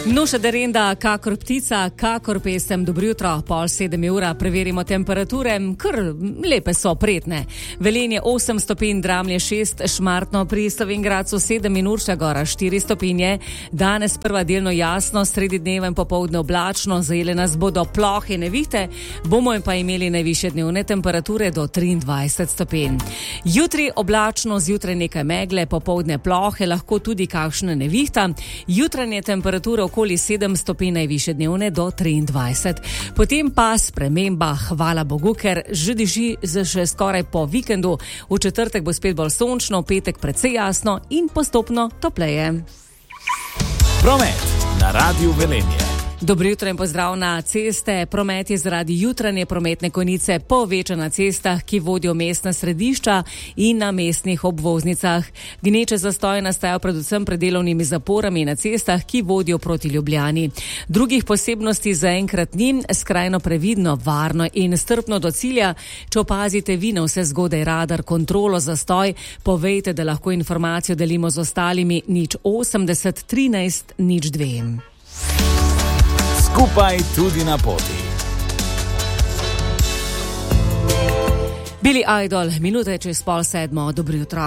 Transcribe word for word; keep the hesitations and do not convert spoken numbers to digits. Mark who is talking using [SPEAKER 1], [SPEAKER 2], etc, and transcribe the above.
[SPEAKER 1] Nuša derenda, kakor ptica, kakor pesem. Dobro jutro, pol sedem ura, preverimo temperature, kar lepe so, prijetne. Velenje osem stopinj, Dramlje šest, Šmartno pri Slovenj sedem in Urša Gora štiri stopinje. Danes prva delno jasno, sredi dneva in popoldne oblačno, zajele nas bodo plohe nevihte, bomo pa imeli najvišje dnevne temperature do triindvajset stopinj. Jutri oblačno, zjutraj nekaj megle, popoldne plohe, lahko tudi kakšna nevihta. Jutranje temperature okoli sedem stopinj, najvišje dnevne do triindvajset. Potem pa sprememba, hvala Bogu, ker že diši že skoraj po vikendu. V četrtek bo spet bolj sončno, v petek precej jasno in postopno topleje.
[SPEAKER 2] Promet na Radiu Velenje.
[SPEAKER 1] Dobro jutro in pozdrav na ceste. Promet je zaradi jutranje prometne konice povečan na cestah, ki vodijo mestna središča in na mestnih obvoznicah. Gneče zastoj nastajajo predvsem pred delovnimi zaporami na cestah, ki vodijo proti Ljubljani. Drugih posebnosti zaenkrat ni, skrajno previdno, varno in strpno do cilja. Če opazite vi na vse zgodaj radar, kontrolo, zastoj, povejte, da lahko informacijo delimo z ostalimi. Nič osemdeset trinajst nič dve.
[SPEAKER 2] Skupaj tudi na poti.
[SPEAKER 1] Billy Idol, minute čez pol sedmo, dobro jutro.